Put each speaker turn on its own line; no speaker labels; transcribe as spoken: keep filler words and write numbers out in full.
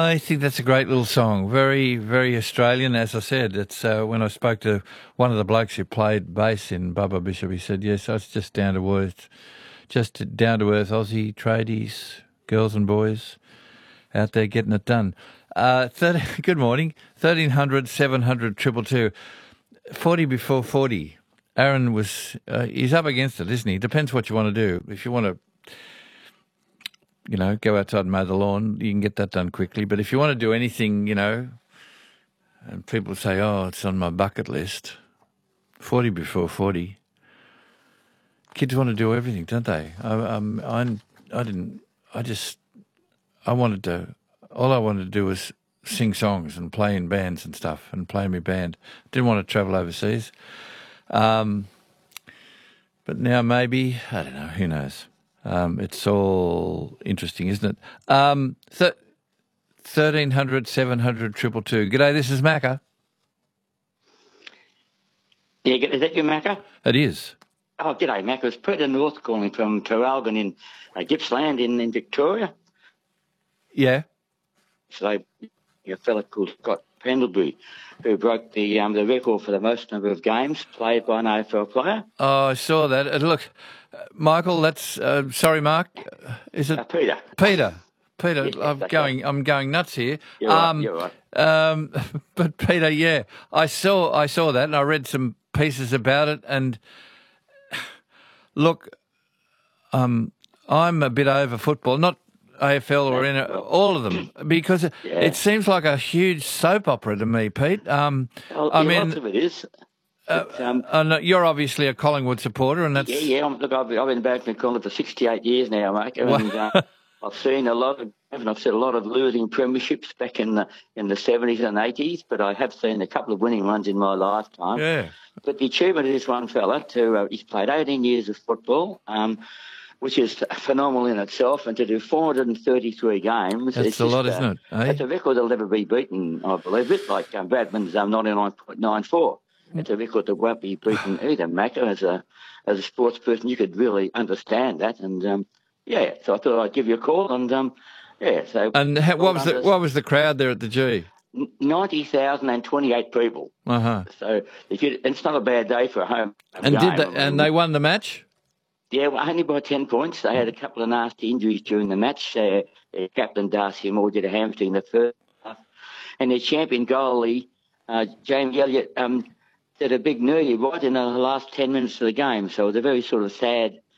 I think that's a great little song. Very, very Australian, as I said. It's uh, when I spoke to one of the blokes who played bass in Bubba Bishop, he said, yes, it's just down to earth, just down to earth Aussie tradies, girls and boys out there getting it done. Uh, thirty, good morning. thirteen hundred, seven hundred, two two two. forty before forty. Aaron was, uh, he's up against it, isn't he? Depends what you want to do. If you want to, you know, go outside and mow the lawn, you can get that done quickly. But if you want to do anything, you know, and people say, oh, it's on my bucket list, forty before forty. Kids want to do everything, don't they? I, um, I, I didn't, I just, I wanted to, all I wanted to do was sing songs and play in bands and stuff and play in my band. Didn't want to travel overseas. Um, but now maybe, I don't know, who knows? Um, it's all interesting, isn't it? Um, th- thirteen hundred, seven hundred, two two two. G'day, this is Macca.
Yeah, is that you, Macca?
It is.
Oh, g'day, Macca. It's Peter North calling from Traralgon in uh, Gippsland in, in Victoria.
Yeah.
So a fella called Scott Pendlebury, who broke the um, the record for the most number of games played by an A F L player.
Oh, I saw that. Uh, look, uh, Michael, that's uh, sorry, Mark. Uh, is it
uh, Peter?
Peter. Peter,
Yes,
I'm going.
right.
I'm going nuts here.
You're
um,
right. You're right.
Um, but Peter, yeah, I saw. I saw that, and I read some pieces about it. And look, um, I'm a bit over football. Not A F L or in all of them, because yeah. it seems like a huge soap opera to me, Pete. Um,
well,
I
yeah,
mean,
lots of it is.
Uh,
but, um,
uh, you're obviously a Collingwood supporter, and that's
yeah, yeah. I'm, look, I've, I've been back in Collingwood for sixty-eight years now, mate, and uh, I've seen a lot of, and I've seen a lot of losing premierships back in the in the seventies and eighties, but I have seen a couple of winning ones in my lifetime.
Yeah.
But the achievement of this one fella, to uh, he's played eighteen years of football. Um, which is phenomenal in itself, and to do four hundred thirty-three games.
That's
it's
a
just,
lot, isn't
uh,
it? Eh?
It's a record that'll never be beaten, I believe. A bit like um, Bradman's um, ninety-nine point nine four. It's a record that won't be beaten either, Macca. As a as a sports person, you could really understand that. And, um, yeah, so I thought I'd give you a call. And, um, yeah, so...
And how, what was the what was the crowd there at the G?
ninety thousand twenty-eight people.
Uh-huh.
So if you, it's not a bad day for a home
And
game.
did they, and they won the match?
Yeah, well, only by ten points. They had a couple of nasty injuries during the match. Uh, uh, Captain Darcy Moore did a hamstring in the first half. And their champion goalie, uh, James Elliott, um, did a big knee right in the last ten minutes of the game. So it was a very sort of sad